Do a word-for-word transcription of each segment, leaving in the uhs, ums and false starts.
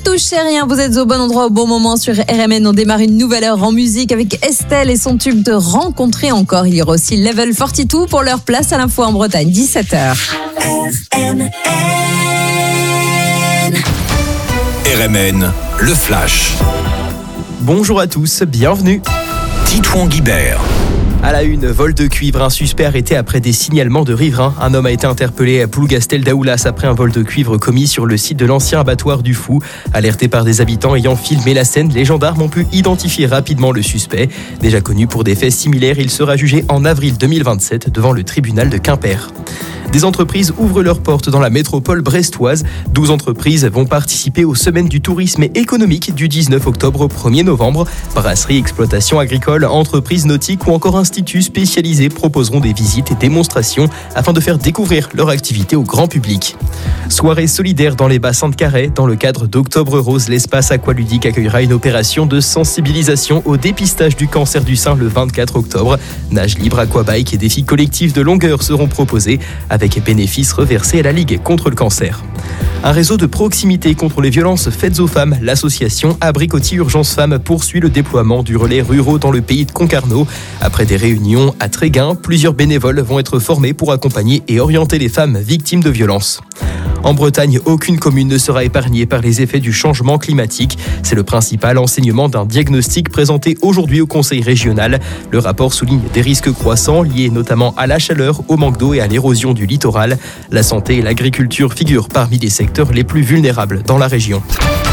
touchez rien, vous êtes au bon endroit au bon moment sur R M N. On démarre une nouvelle heure en musique avec Estelle et son tube de Rencontrer encore. Il y aura aussi Level quarante-deux pour leur place à l'info en Bretagne, dix-sept heures. R M N, R M N, le flash. Bonjour à tous, bienvenue. Titouan Guibert. À la une, vol de cuivre, un suspect arrêté après des signalements de riverains. Un homme a été interpellé à Plougastel-Daoulas après un vol de cuivre commis sur le site de l'ancien abattoir du Fou. Alertés par des habitants ayant filmé la scène, les gendarmes ont pu identifier rapidement le suspect. Déjà connu pour des faits similaires, il sera jugé en avril deux mille vingt-sept devant le tribunal de Quimper. Des entreprises ouvrent leurs portes dans la métropole brestoise. douze entreprises vont participer aux semaines du tourisme économique du dix-neuf octobre au premier novembre. Brasseries, exploitations agricoles, entreprises nautiques ou encore instituts spécialisés proposeront des visites et démonstrations afin de faire découvrir leur activité au grand public. Soirée solidaire dans les bassins de Carhaix. Dans le cadre d'Octobre Rose, l'espace aqualudique accueillera une opération de sensibilisation au dépistage du cancer du sein le vingt-quatre octobre. Nage libre, aquabike et défis collectifs de longueur seront proposés avec bénéfices reversés à la Ligue contre le cancer. Un réseau de proximité contre les violences faites aux femmes, l'association Abricotier Urgence Femmes poursuit le déploiement du relais ruraux dans le pays de Concarneau. Après des réunions à Tréguin, plusieurs bénévoles vont être formés pour accompagner et orienter les femmes victimes de violences. En Bretagne, aucune commune ne sera épargnée par les effets du changement climatique. C'est le principal enseignement d'un diagnostic présenté aujourd'hui au Conseil régional. Le rapport souligne des risques croissants liés notamment à la chaleur, au manque d'eau et à l'érosion du littoral. La santé et l'agriculture figurent parmi les secteurs les plus vulnérables dans la région.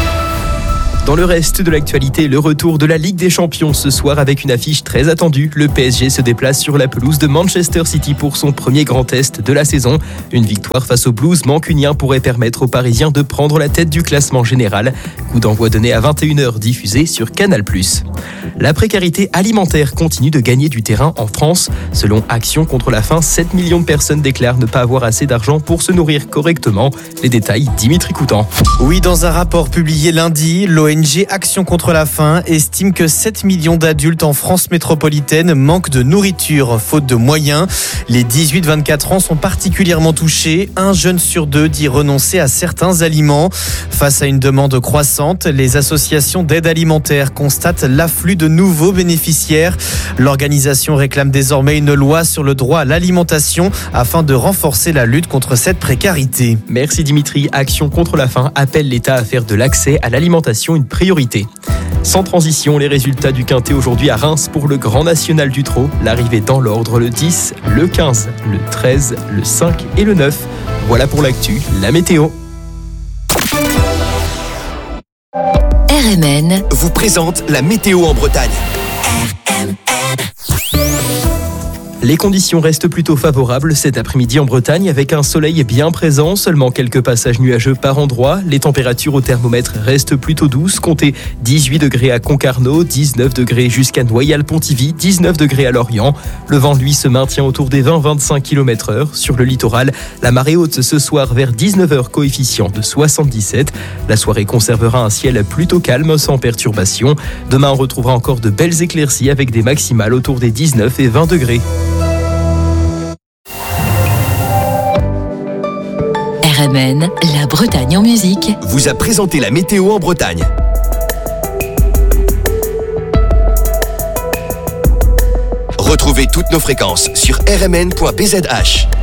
Dans le reste de l'actualité, le retour de la Ligue des Champions ce soir avec une affiche très attendue. Le P S G se déplace sur la pelouse de Manchester City pour son premier grand test de la saison. Une victoire face aux Blues mancuniens pourrait permettre aux Parisiens de prendre la tête du classement général. Coup d'envoi donné à vingt et une heures diffusé sur Canal plus. La précarité alimentaire continue de gagner du terrain en France. Selon Action contre la faim, sept millions de personnes déclarent ne pas avoir assez d'argent pour se nourrir correctement. Les détails, Dimitri Coutan. Oui, dans un rapport publié lundi, l'O N G Action contre la faim estime que sept millions d'adultes en France métropolitaine manquent de nourriture, faute de moyens. Les dix-huit vingt-quatre ans sont particulièrement touchés. Un jeune sur deux dit renoncer à certains aliments. Face à une demande croissante, les associations d'aide alimentaire constatent l'afflux de nouveaux bénéficiaires. L'organisation réclame désormais une loi sur le droit à l'alimentation afin de renforcer la lutte contre cette précarité. Merci Dimitri. Action contre la faim appelle l'État à faire de l'accès à l'alimentation une priorité. Sans transition, les résultats du Quintet aujourd'hui à Reims pour le Grand National du Trot. L'arrivée dans l'ordre le dix, le quinze, le treize, le cinq et le neuf. Voilà pour l'actu, la météo. R M N vous présente la météo en Bretagne. Les conditions restent plutôt favorables cet après-midi en Bretagne avec un soleil bien présent, seulement quelques passages nuageux par endroit. Les températures au thermomètre restent plutôt douces, comptez dix-huit degrés à Concarneau, dix-neuf degrés jusqu'à Noyal-Pontivy, dix-neuf degrés à Lorient. Le vent, lui, se maintient autour des vingt à vingt-cinq kilomètres heure. Sur le littoral, la marée haute ce soir vers dix-neuf heures, coefficient de soixante-dix-sept. La soirée conservera un ciel plutôt calme, sans perturbation. Demain, on retrouvera encore de belles éclaircies avec des maximales autour des dix-neuf et vingt degrés. R M N, la Bretagne en musique, vous a présenté la météo en Bretagne. Retrouvez toutes nos fréquences sur r m n point b z h.